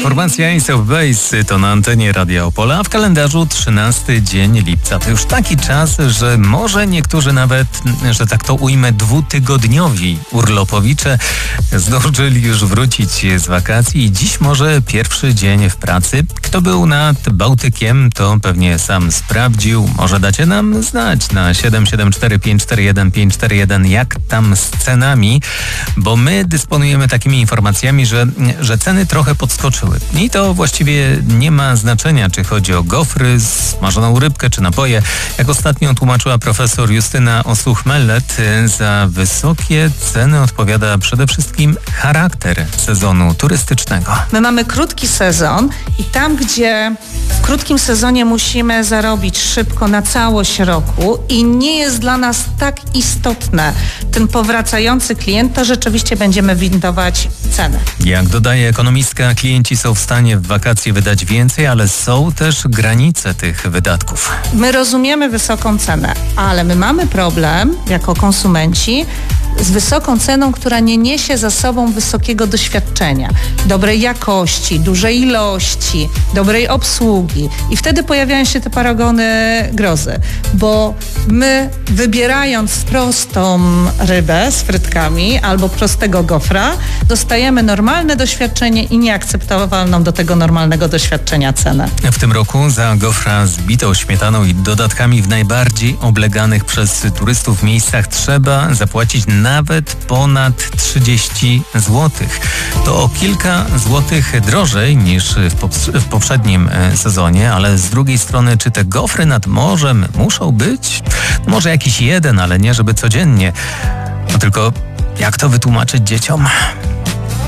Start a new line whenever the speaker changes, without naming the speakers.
Formacja Ace of Base to na antenie Radia Opole, a w kalendarzu 13 dzień lipca. To już taki czas, że może niektórzy nawet, że tak to ujmę, dwutygodniowi urlopowicze zdążyli już wrócić z wakacji i dziś może pierwszy dzień w pracy. Kto był nad Bałtykiem, to pewnie sam sprawdził. Może dacie nam znać na 774 541 541, jak tam z cenami, bo my dysponujemy takimi informacjami, że ceny trochę podskoczyły. I to właściwie nie ma znaczenia, czy chodzi o gofry, smażoną rybkę, czy napoje. Jak ostatnio tłumaczyła profesor Justyna Osuch-Mellet, za wysokie ceny odpowiada przede wszystkim charakter sezonu turystycznego.
My mamy krótki sezon i tam, gdzie w krótkim sezonie musimy zarobić szybko na całość roku i nie jest dla nas tak istotne ten powracający klient, to rzeczywiście będziemy windować cenę.
Jak dodaje ekonomistka, klienci są w stanie w wakacje wydać więcej, ale są też granice tych wydatków.
My rozumiemy wysoką cenę, ale my mamy problem jako konsumenci z wysoką ceną, która nie niesie za sobą wysokiego doświadczenia, dobrej jakości, dużej ilości, dobrej obsługi. I wtedy pojawiają się te paragony grozy, bo my wybierając prostą rybę z frytkami albo prostego gofra, dostajemy normalne doświadczenie i nieakceptowalną do tego normalnego doświadczenia cenę.
W tym roku za gofra z bitą śmietaną i dodatkami w najbardziej obleganych przez turystów miejscach trzeba zapłacić nawet ponad 30 zł. To o kilka złotych drożej niż w poprzednim sezonie, ale z drugiej strony, czy te gofry nad morzem muszą być? Może jakiś jeden, ale nie żeby codziennie. No tylko jak to wytłumaczyć dzieciom?